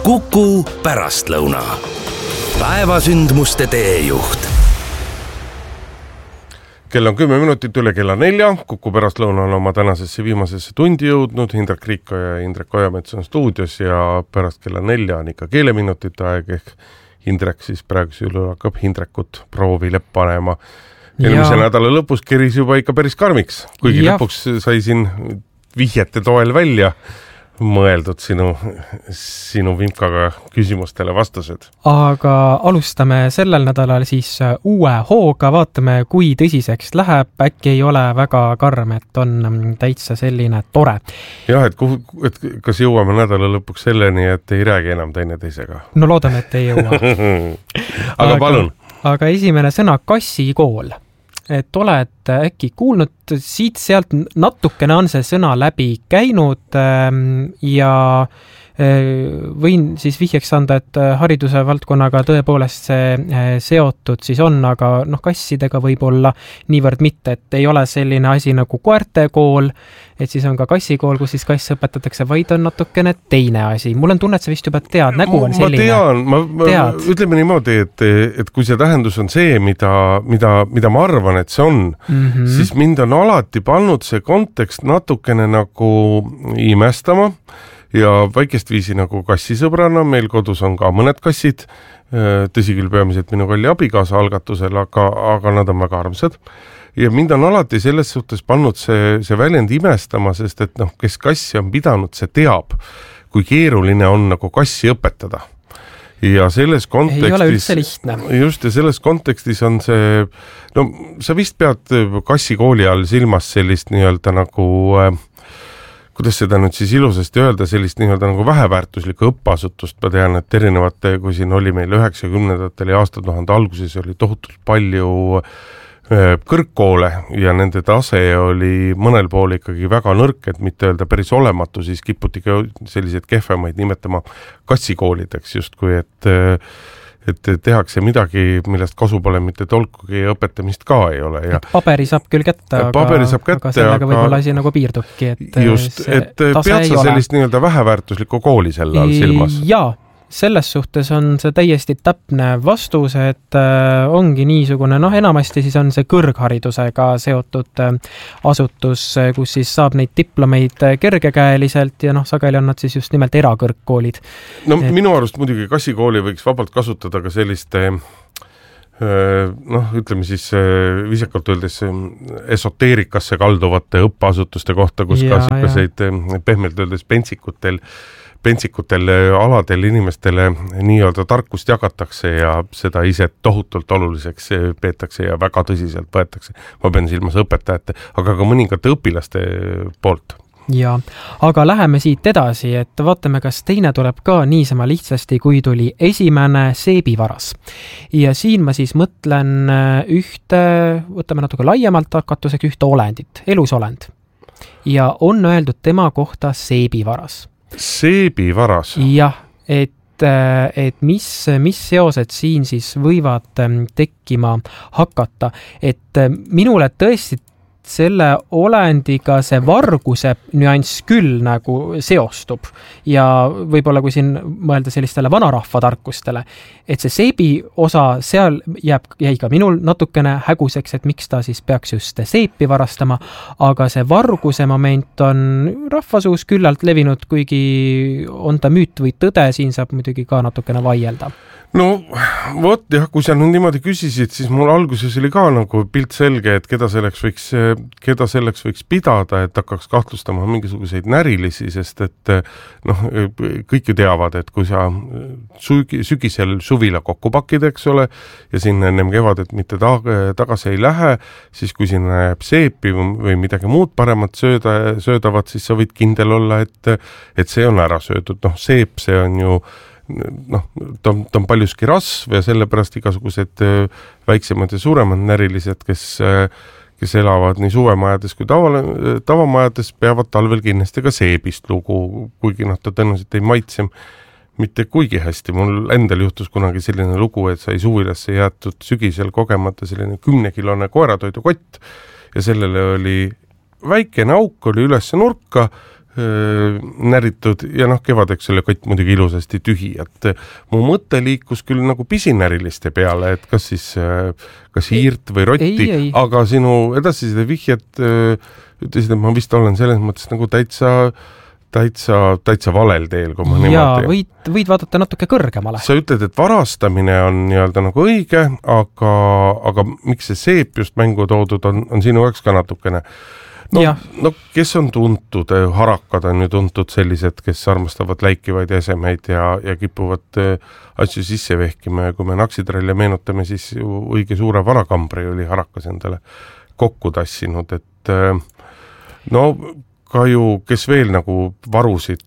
Kuku pärastlõuna. Päevasündmuste teejuht. Kell on 10 minutit üle kella 4. Kuku pärastlõuna on oma tänasesse viimasesse tundi jõudnud. Indrek Riiko ja Indrek Ojamets on stuudios ja pärast kella 4 on ikka keeleminutite aeg ehk Indrek siis praegu hakkab Indrekut proovile panema. Eelmise nädala lõpus keris juba ikka päris karmiks, kuigi lõpuks sai siin vihjete toel välja mõeldud sinu vimkaga küsimustele vastused. Aga alustame sellel nädalal siis uue hooga, vaatame kui tõsiseks läheb, äkki ei ole väga karm, et on täitsa selline tore. Jah, et kas jõuame nädala lõpuks selleni, et ei räägi enam teineteisega? No loodame, et ei jõua. aga palun. Aga esimene sõna kassikool. Et oled äkki kuulnud, siit-sealt natukene on see sõna läbi käinud ja võin siis vihjeks anda, et hariduse valdkonnaga tõepoolest see seotud siis on, aga kassidega võib olla niivõrd mitte, et ei ole selline asi nagu koerte kool, et siis on ka kassikool, kus siis kass õpetatakse, vaid on natukene teine asi. Mul on tunne, et sa vist juba tead, nägu on selline. Ma tean, ütleme niimoodi, et kui see tähendus on see, mida ma arvan, et see on, siis mind on alati pannud see kontekst natukene nagu imestama, ja väikest viisi nagu kassisõbrana, meil kodus on ka mõned kassid, tõsi küll peamiselt minu kalli abikaasa algatusel, aga nad on väga armsad. Ja mind on alati selles suhtes pannud see väljend imestama, sest et kes kassi on pidanud, see teab, kui keeruline on nagu kassi õpetada. Ja selles kontekstis, ei ole üldse lihtne. Just, ja selles kontekstis on see, sa vist pead kassikooli all silmas sellist nii-öelda nagu kuidas seda nüüd siis ilusasti öelda, sellist nii-öelda nagu väheväärtuslikku õppeasutust. Ma tean, et erinevate, kui siin oli meil 90-ndatel ja aastatuhande alguses oli tohutult palju kõrgkoole ja nende tase oli mõnel pool ikkagi väga nõrk, et mitte öelda päris olematu, siis kiputi selliseid kehvemaid nimetama kassikoolideks justkui, et tehakse midagi, millest kasu pole mitte tolkugi ja õpetamist ka ei ole. Ja paberi saab küll kätte, aga sellega võib-olla asi nagu piirdubki. Just, et pead sa sellist nii-öelda väheväärtuslikku kooli selle all silmas? Jaa, selles suhtes on see täiesti täpne vastus, et ongi niisugune, enamasti siis on see kõrgharidusega seotud asutus, kus siis saab neid diplomeid kergekäeliselt ja sageli on nad siis just nimelt erakõrgkoolid. Minu arust muidugi kassikooli võiks vabalt kasutada ka selliste ütleme siis viisakalt öeldes esoteerikasse kalduvate õppeasutuste kohta, kus ka selliseid pehmelt öeldes pentsikutel aladel inimestele nii-öelda tarkust jagatakse ja seda ise tohutult oluliseks peetakse ja väga tõsiselt võetakse. Ma pean silmas õpetajate, aga ka mõningate õpilaste poolt. Ja, aga läheme siit edasi, et vaatame, kas teine tuleb ka niisama lihtsasti, kui tuli esimene seebivaras. Ja siin ma siis mõtlen võtame natuke laiemalt hakatusega ühte olendit, elusolend. Ja on öeldud tema kohta seebivaras. Seebivaras? Jah, et mis seosed siin siis võivad tekkima hakata, et minule tõesti selle olendiga see varguse nüanss küll nagu seostub ja võib-olla kui siin mõelda sellistele vanarahva tarkustele, et see seebi osa seal jäi ka minul natukene häguseks, et miks ta siis peaks just seepi varastama, aga see varguse moment on rahvasuus küllalt levinud, kuigi on ta müüt või tõde, siin saab muidugi ka natukene vaielda. Vot jah, kui sa nüüd niimoodi küsisid, siis mul alguses oli ka nagu pilt selge, et keda selleks võiks pidada, et hakkaks kahtlustama mingisuguseid närilisi, sest et kõik ju teavad, et kui sa sügisel suvila kokku pakid, eks ole, ja sinna ennem kevadet mitte tagasi ei lähe, siis kui sinna jääb seepi või midagi muud paremat söödavat, siis sa võid kindel olla, et see on ära söödud. Seep, see on ju ta on paljuski rasv ja sellepärast igasugused väiksemad ja suuremad närilised, kes elavad nii suvemajades kui tavamajades, peavad talvel kindlasti ka seebist lugu, kuigi ta tõenäoliselt ei maitse mitte kuigi hästi. Mul endal juhtus kunagi selline lugu, et sai suvilasse jäetud sügisel kogemata selline 10-kilone koeratoidukott ja sellele oli väikene auk, oli üles nurka, näritud ja kevadeks oli kott muidugi ilusasti tühi, et mu mõte liikus küll nagu pisinäriliste peale, et kas siis kas hiirt või rotti, aga sinu edasised vihjed ütlesid, et ma vist olen selles mõttes nagu täitsa valel teel, kui ma niimoodi. Võid vaadata natuke kõrgemale. Sa ütled, et varastamine on nii-öelda nagu õige, aga miks see seep just mängu toodud on sinu jaoks ka natukene. No kes on tuntud, harakad on ju tuntud sellised, kes armastavad läikivaid esemeid ja kipuvad asju sisse vehkima ja kui me naksitralle meenutame, siis õige suure varakambri oli harakas endale kokku tassinud, et ka ju, kes veel nagu varusid,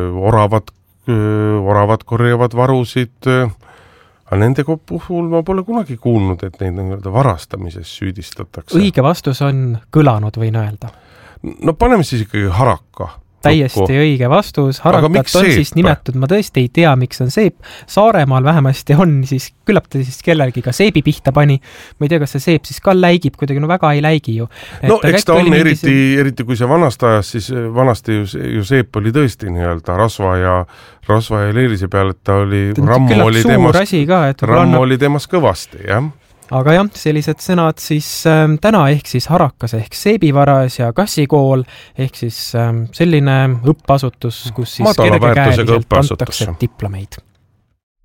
oravad korjavad varusid, aga nende puhul ma pole kunagi kuulnud, et neid varastamises süüdistatakse. Õige vastus on kõlanud, võin öelda. No paneme siis ikkagi haraka. Täiesti õige vastus. Harakat on siis nimetud, ma tõesti ei tea, miks on seep. Saaremaal vähemasti on, siis küllap ta siis kellelgi ka seebi pihta pani. Ma ei tea, kas see seep siis ka läigib, kuidagi väga ei läigi ju. Eks ta on eriti kui see vanast ajas, siis vanasti ju seep oli tõesti nii-öelda rasva ja leelise peal, et ta oli rammu oli temas kõvasti, jah. Aga jah, sellised sõnad siis täna ehk siis harakas ehk seebivaras ja kassikool ehk siis selline õppeasutus, kus siis kergekäeliselt antakse diplomeid.